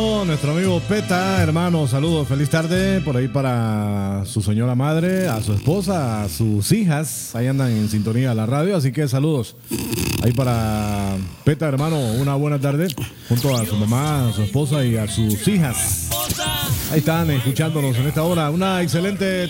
Nuestro amigo Peta, hermano, saludos, feliz tarde por ahí para su señora madre, a su esposa, a sus hijas, ahí andan en sintonía de la radio, así que saludos ahí para Peta, hermano, una buena tarde junto a su mamá, a su esposa y a sus hijas. Ahí están escuchándonos en esta hora, una excelente